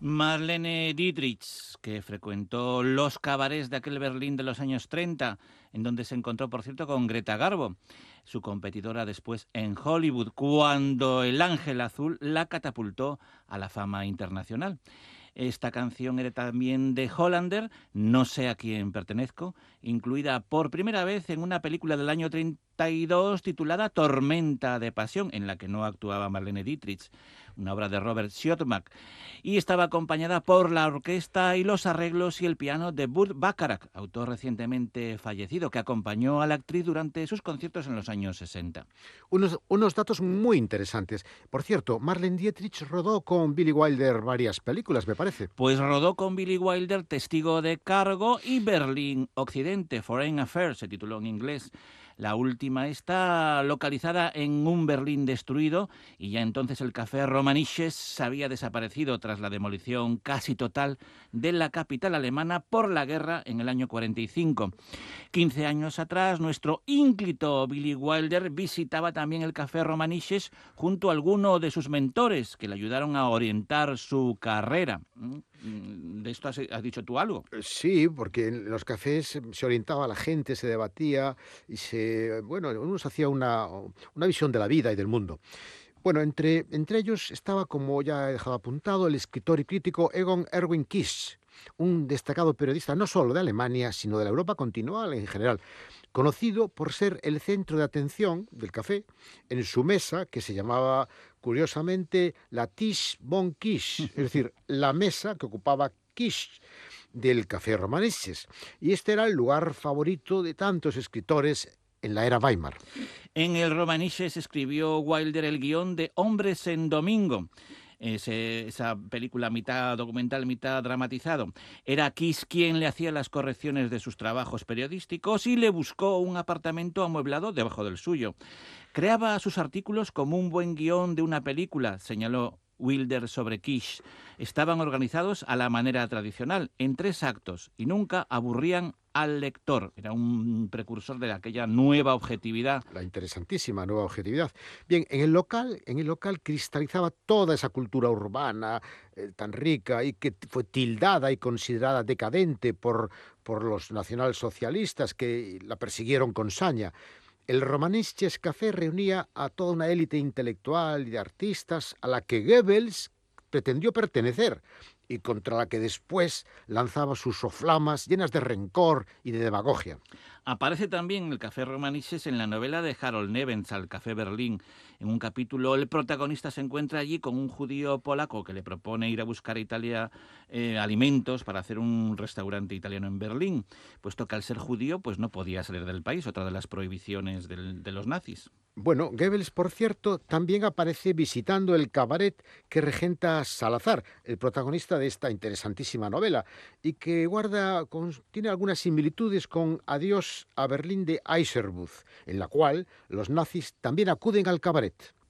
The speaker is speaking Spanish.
Marlene Dietrich, que frecuentó los cabarets de aquel Berlín de los años 30, en donde se encontró, por cierto, con Greta Garbo, su competidora después en Hollywood, cuando el Ángel Azul la catapultó a la fama internacional. Esta canción era también de Hollander, No sé a quién pertenezco, incluida por primera vez en una película del año 32 titulada Tormenta de pasión, en la que no actuaba Marlene Dietrich, una obra de Robert Siodmak, y estaba acompañada por la orquesta y los arreglos y el piano de Burt Bacharach, autor recientemente fallecido, que acompañó a la actriz durante sus conciertos en los años 60. Unos datos muy interesantes. Por cierto, Marlene Dietrich rodó con Billy Wilder varias películas, me parece. Pues rodó con Billy Wilder Testigo de Cargo y Berlín Occidente, Foreign Affairs, se tituló en inglés. La última está localizada en un Berlín destruido y ya entonces el café Romanisches había desaparecido tras la demolición casi total de la capital alemana por la guerra en el año 45. 15 años atrás, nuestro ínclito Billy Wilder visitaba también el café Romanisches junto a alguno de sus mentores que le ayudaron a orientar su carrera. ¿De esto has dicho tú algo? Sí, porque en los cafés se orientaba a la gente, se debatía y uno se hacía una visión de la vida y del mundo. Bueno, entre ellos estaba, como ya he dejado apuntado, el escritor y crítico Egon Erwin Kisch, un destacado periodista no solo de Alemania, sino de la Europa continental en general, conocido por ser el centro de atención del café en su mesa, que se llamaba, curiosamente, la Tisch von Kisch, es decir, la mesa que ocupaba Kisch del café Romanesses. Y este era el lugar favorito de tantos escritores en la era Weimar. En el Romanisches escribió Wilder el guión de Hombres en Domingo. Esa película mitad documental, mitad dramatizado. Era Kiss quien le hacía las correcciones de sus trabajos periodísticos y le buscó un apartamento amueblado debajo del suyo. Creaba sus artículos como un buen guión de una película, señaló Wilder sobre Kish. Estaban organizados a la manera tradicional, en 3 actos, y nunca aburrían al lector. Era un precursor de aquella nueva objetividad. La interesantísima nueva objetividad. Bien, en el local cristalizaba toda esa cultura urbana tan rica y que fue tildada y considerada decadente por los nacionalsocialistas que la persiguieron con saña. El Romanisches Café reunía a toda una élite intelectual y de artistas a la que Goebbels pretendió pertenecer y contra la que después lanzaba sus soflamas llenas de rencor y de demagogia. Aparece también el Café Romanisches en la novela de Harold Nebenzahl, Café Berlín. En un capítulo, el protagonista se encuentra allí con un judío polaco que le propone ir a buscar a Italia alimentos para hacer un restaurante italiano en Berlín, puesto que al ser judío pues no podía salir del país, otra de las prohibiciones de los nazis. Bueno, Goebbels, por cierto, también aparece visitando el cabaret que regenta Salazar, el protagonista de esta interesantísima novela, y que tiene algunas similitudes con Adiós a Berlín de Isherwood, en la cual los nazis también acuden al cabaret.